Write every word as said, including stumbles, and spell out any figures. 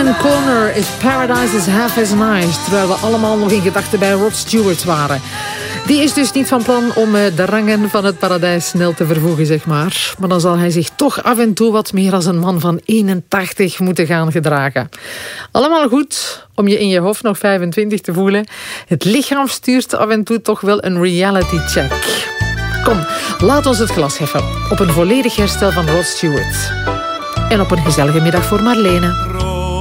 Brian Corner is Paradise is Half as Nice. Terwijl we allemaal nog in gedachten bij Rod Stewart waren. Die is dus niet van plan om de rangen van het paradijs snel te vervoegen, zeg maar. Maar dan zal hij zich toch af en toe wat meer als een man van eenentachtig moeten gaan gedragen. Allemaal goed om je in je hoofd nog vijfentwintig te voelen. Het lichaam stuurt af en toe toch wel een reality check. Kom, laat ons het glas heffen op een volledig herstel van Rod Stewart. En op een gezellige middag voor Marlene.